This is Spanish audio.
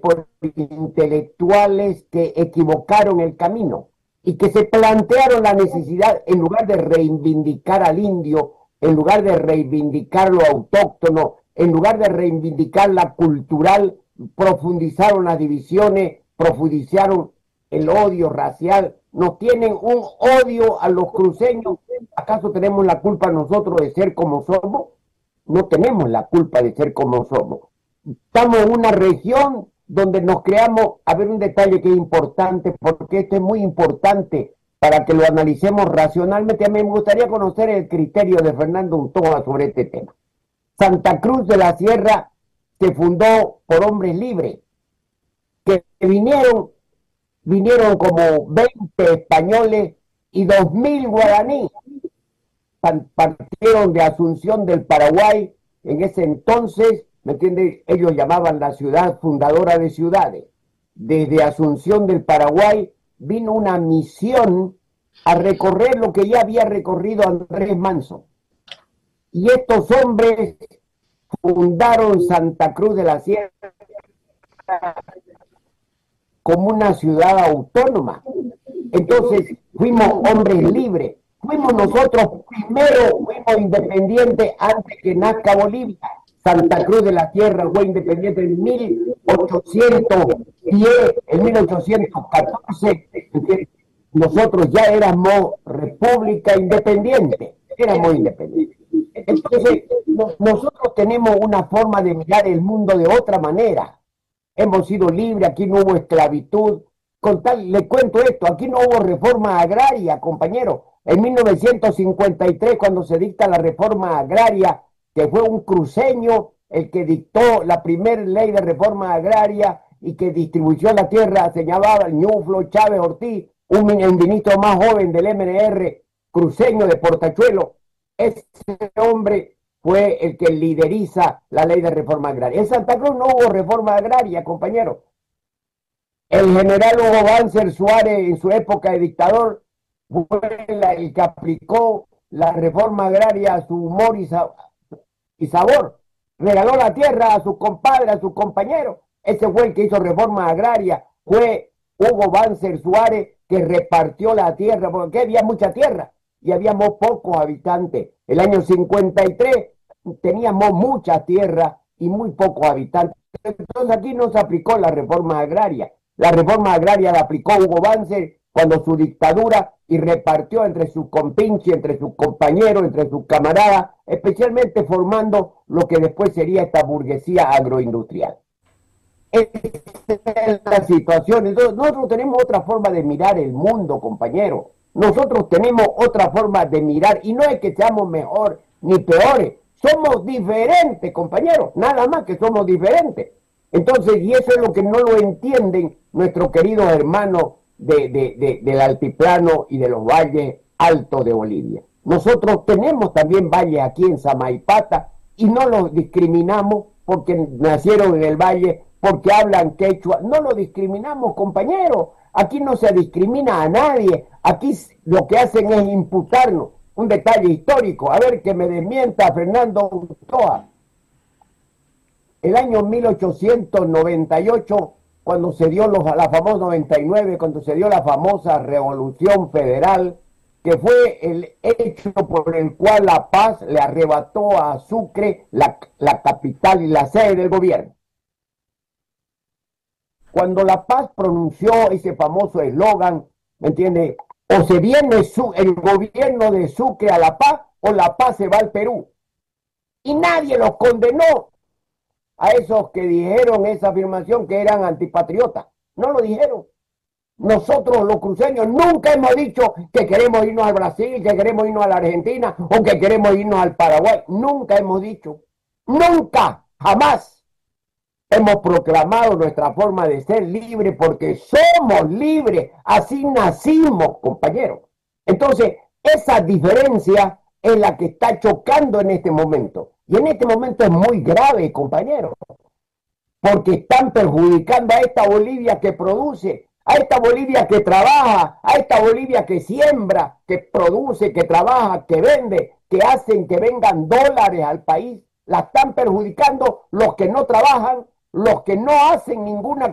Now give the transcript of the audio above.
por intelectuales que equivocaron el camino y que se plantearon la necesidad, en lugar de reivindicar al indio, en lugar de reivindicar lo autóctono, en lugar de reivindicar la cultural, profundizaron las divisiones, profundizaron el odio racial, nos tienen un odio a los cruceños. ¿Acaso tenemos la culpa nosotros de ser como somos? No tenemos la culpa de ser como somos. Estamos en una región donde nos creamos, a ver un detalle que es importante, porque esto es muy importante para que lo analicemos racionalmente. A mí me gustaría conocer el criterio de Fernando Untoa sobre este tema. Santa Cruz de la Sierra se fundó por hombres libres, que vinieron como 20 españoles y 2000 guaraníes. Partieron de Asunción del Paraguay, en ese entonces, ¿me entiende? Ellos llamaban la ciudad fundadora de ciudades. Desde Asunción del Paraguay vino una misión a recorrer lo que ya había recorrido Andrés Manso. Y estos hombres fundaron Santa Cruz de la Sierra como una ciudad autónoma. Entonces fuimos hombres libres. Fuimos nosotros primero, fuimos independientes antes que nazca Bolivia. Santa Cruz de la Sierra fue independiente en 1810, en 1814. Nosotros ya éramos república independiente, éramos independientes. Entonces, nosotros tenemos una forma de mirar el mundo de otra manera. Hemos sido libres, aquí no hubo esclavitud. Con tal, le cuento esto, aquí no hubo reforma agraria, compañero. En 1953, cuando se dicta la reforma agraria, que fue un cruceño el que dictó la primera ley de reforma agraria y que distribuyó la tierra, se llamaba Ñuflo Chávez Ortiz, un ministro más joven del MNR, cruceño de Portachuelo. Ese hombre fue el que lideriza la ley de reforma agraria. En Santa Cruz no hubo reforma agraria, compañero. El general Hugo Banzer Suárez, en su época de dictador, fue el que aplicó la reforma agraria a su humor y sabor. Regaló la tierra a sus compadres, a sus compañeros. Ese fue el que hizo reforma agraria. Fue Hugo Banzer Suárez que repartió la tierra, porque había mucha tierra y habíamos pocos habitantes. El año 53 teníamos mucha tierra y muy pocos habitantes. Entonces aquí no se aplicó la reforma agraria. La reforma agraria la aplicó Hugo Banzer cuando su dictadura y repartió entre sus compinches, entre sus compañeros, entre sus camaradas, especialmente formando lo que después sería esta burguesía agroindustrial. Esa es la situación. Entonces, nosotros tenemos otra forma de mirar el mundo, compañero. Nosotros tenemos otra forma de mirar, y no es que seamos mejor ni peores, somos diferentes, compañeros, nada más que somos diferentes. Entonces, y eso es lo que no lo entienden nuestros queridos hermanos del altiplano y de los valles altos de Bolivia. Nosotros tenemos también valles aquí en Samaipata y no los discriminamos porque nacieron en el valle, porque hablan quechua. No lo discriminamos, compañeros. Aquí no se discrimina a nadie. Aquí lo que hacen es imputarnos. Un detalle histórico, a ver que me desmienta Fernando Untoa. El año 1898, cuando se dio la famosa 99, cuando se dio la famosa Revolución Federal, que fue el hecho por el cual La Paz le arrebató a Sucre la capital y la sede del gobierno. Cuando La Paz pronunció ese famoso eslogan, ¿me entiende? O se viene el gobierno de Sucre a La Paz, o La Paz se va al Perú. Y nadie los condenó a esos que dijeron esa afirmación que eran antipatriotas. No lo dijeron. Nosotros los cruceños nunca hemos dicho que queremos irnos al Brasil, que queremos irnos a la Argentina o que queremos irnos al Paraguay. Nunca hemos dicho. Nunca, jamás hemos proclamado nuestra forma de ser libre porque somos libres. Así nacimos, compañeros. Entonces, esa diferencia es la que está chocando en este momento. Y en este momento es muy grave, compañeros, porque están perjudicando a esta Bolivia que produce, a esta Bolivia que trabaja, a esta Bolivia que siembra, que produce, que trabaja, que vende, que hacen que vengan dólares al país. La están perjudicando los que no trabajan, los que no hacen ninguna